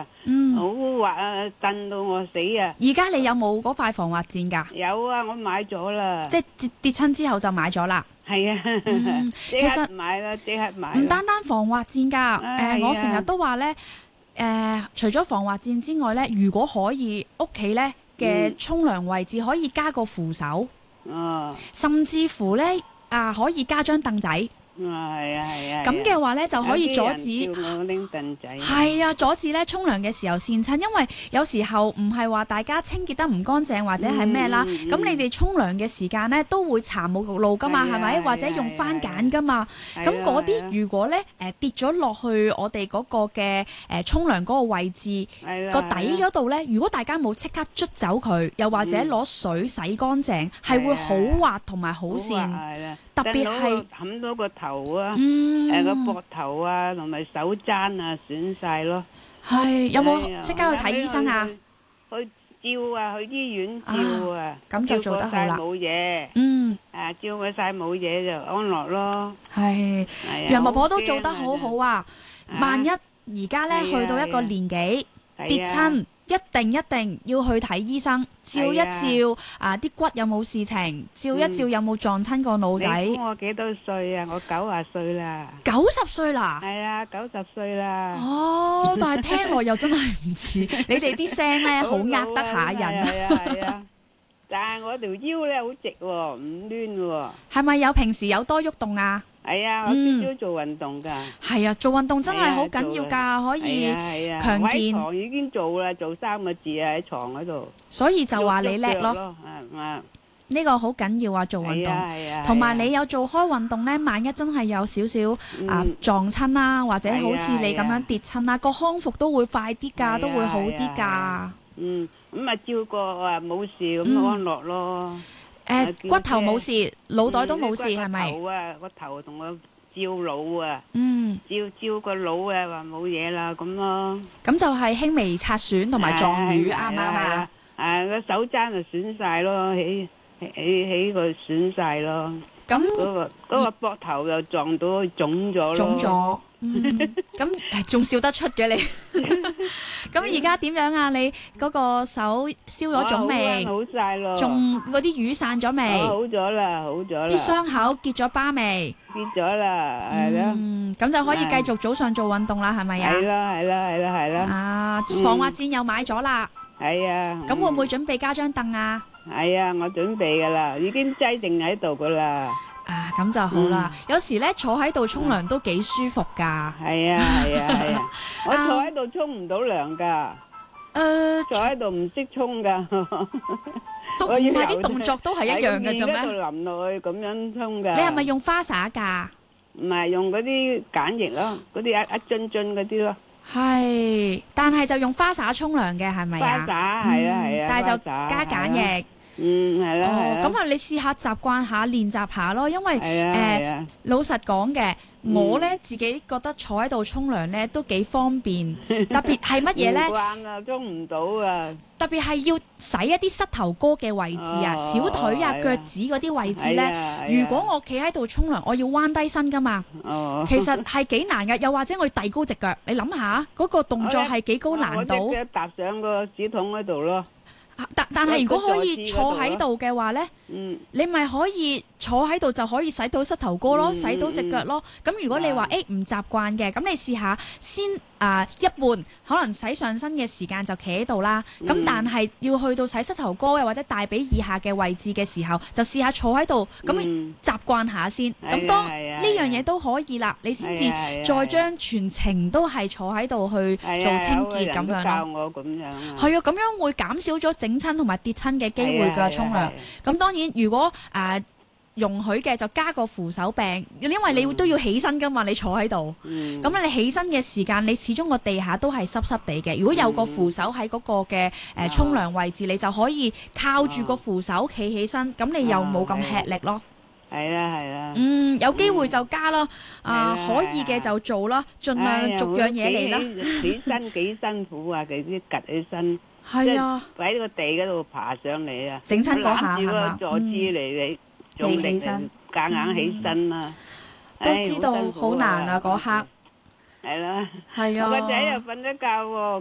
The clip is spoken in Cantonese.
啊，好滑啊，震到我死啊！ 而家你有冇嗰塊防滑墊㗎？ 有啊，我買咗啦。 即係跌親之後就買咗啦。 係啊，即其實刻買啦，即刻買啦。 唔單單防滑墊㗎，我成日都話呢，除咗防滑墊之外呢，如果可以屋企呢嘅沖涼位置可以加個扶手，甚至乎呢可以加張凳仔。 係啊係啊， 咁嘅話咧就可以阻止， 叫我拎凳仔。 係啊，阻止咧沖涼嘅時候跣親，因為有時候唔係話大家清潔得唔乾淨或者係咩啦，咁你哋沖涼嘅時間咧都會搽沐浴露噶嘛，係咪？或者用番梘噶嘛，咁嗰啲如果咧跌咗落去我哋嗰個嘅沖涼嗰個位置個底嗰度咧，如果大家冇即刻捽走佢，又或者攞水洗乾淨，係會好滑同埋好跣。特別係冚到個頭啊，個膊頭啊，同埋手踭啊，損晒咯。 係有冇即刻去睇醫生啊？ 去照啊，去醫院照啊。 咁就做得好啦。 冇嘢。照佢晒冇嘢就安樂咯。 係，楊婆婆都做得好好啊！萬一而家咧去到一個年紀跌親。一定要去睇醫生，照一照啲骨有冇事情，照一照有冇撞親個腦仔。 你估我幾多歲啊？我90歲啦。 90歲啦？ 係啊，90歲啦。 哦，但係聽落又真係唔似，你哋啲聲咧好呃得下人。 係啊，但係我條腰咧好直喎，唔攣喎。 係咪有平時有多喐動啊？ 係啊，我朝朝做運動噶。係啊，做運動真係好緊要㗎，可以強健。 喺床已經做啦，做3個字啊，喺床嗰度。 所以就話你叻咯。呢個好緊要啊，做運動。同埋你有做開運動呢，萬一真係有少少撞親啦，或者好似你咁樣跌親啦，個康復都會快啲㗎，都會好啲㗎。 咁啊照過話冇事咁安樂咯。 骨頭冇事，腦袋都冇事，係咪？ 個頭同我照腦啊，照個腦啊，話冇嘢啦咁咯。咁就係輕微擦損同埋撞瘀，啱唔啱啊？ 個手踭就損晒咯，起個損晒咯。 咁嗰個膊頭又撞到腫咗咯。 腫咗。咁仲笑得出嘅你？咁而家點樣啊？你嗰個手消咗腫未？ 好晒咯。 仲嗰啲瘀散咗未？ 好咗啦，好咗啦。 啲傷口結咗疤未？ 結咗啦，係啦。 咁就可以繼續早上做運動啦，係咪啊？ 係啦。 防滑墊又買咗啦。 係啊。 咁會唔會準備加張凳啊？ 係啊，我準備噶啦，已經擠定喺度噶啦。 咁就好啦。有時咧坐喺度沖涼都幾舒服噶。 係啊。我坐喺度沖唔到涼噶。坐喺度唔識沖噶。 都唔係啲動作都係一樣嘅啫咩？ 喺度淋落去咁樣沖噶。 你係咪用花灑噶？ 唔係，用嗰啲鹼液咯，嗰啲一樽樽嗰啲咯。 係，但係就用花灑沖涼嘅係咪啊？ 花灑係啊。 但係就加鹼液。 係啦。 咁啊，你試下習慣下練習下咯，因為老實講嘅，我咧自己覺得坐喺度沖涼咧都幾方便，特別係乜嘢咧？ 唔慣啊，沖唔到啊！ 特別係要洗一啲膝頭哥嘅位置啊，小腿啊、腳趾嗰啲位置咧。如果我企喺度沖涼，我要彎低身噶嘛。其實係幾難噶，又或者我要遞高隻腳，你諗下嗰個動作係幾高難度。 我隻腳踏上個紙筒嗰度咯。 但係如果可以坐喺度嘅話呢，你咪可以坐喺度就可以洗到膝頭哥咯，洗到隻腳咯。咁如果你話唔習慣嘅，咁你試下先一半可能洗上身嘅時間就企喺度啦。咁但係要去到洗膝頭哥或者大髀以下嘅位置嘅時候，就試下坐喺度，咁習慣下先。咁當呢樣嘢都可以啦，你先至再將全程都係坐喺度去做清潔咁樣咯。 教我咁樣。 係啊，咁樣會減少咗整親同埋跌親嘅機會㗎。沖涼咁當然，如果容許嘅就加個扶手柄，因為你都要起身㗎嘛，你坐喺度。咁你起身嘅時間，你始終個地下都係濕濕地嘅。如果有個扶手喺嗰個嘅沖涼位置，你就可以靠住個扶手企起身，咁你又冇咁吃力咯。 係啦。 有機會就加咯，可以嘅就做啦，盡量逐樣嘢嚟啦。 起身幾辛苦啊！佢啲趌起身。 係啊， 喺個地嗰度爬上嚟啊！ 整親嗰下係嘛？ 坐姿嚟你做力夾硬起身啦， 都知道好難啊嗰刻。 係啦， 係啊， 我個仔又瞓咗覺喎。